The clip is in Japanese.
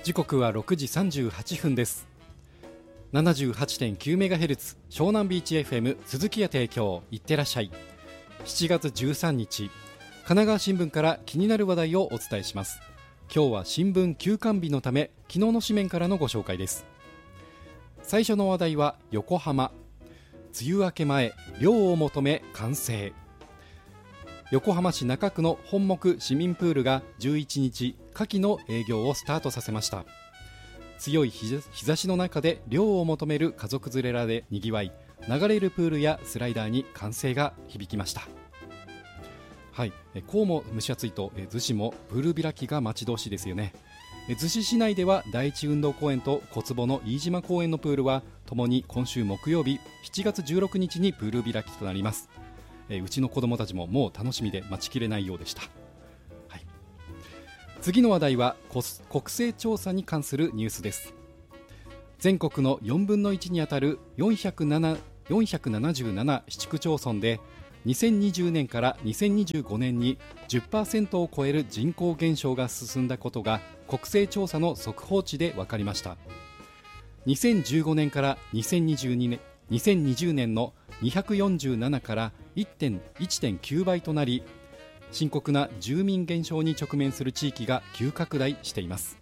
時刻は6時38分です。 78.9MHz 湘南ビーチ FM 鈴木屋提供、いってらっしゃい。7月13日、神奈川新聞から気になる話題をお伝えします。今日は新聞休刊日のため、昨日の紙面からのご紹介です。最初の話題は横浜、梅雨明け前、涼を求め完成。横浜市中区の本木市民プールが11日、夏季の営業をスタートさせました。強い日差しの中で涼を求める家族連れらでにぎわい、流れるプールやスライダーに歓声が響きました。はい、こうも蒸し暑いと逗子もプール開きが待ち遠しいですよね。逗子市内では第一運動公園と小坪の飯島公園のプールはともに今週木曜日7月16日にプール開きとなります。うちの子供たちももう楽しみで待ちきれないようでした。はい、次の話題は国勢調査に関するニュースです。全国の4分の1にあたる477市区町村で2020年から2025年に 10% を超える人口減少が進んだことが国勢調査の速報値で分かりました。2015年から2020年の247から1.9 倍となり、深刻な住民減少に直面する地域が急拡大しています。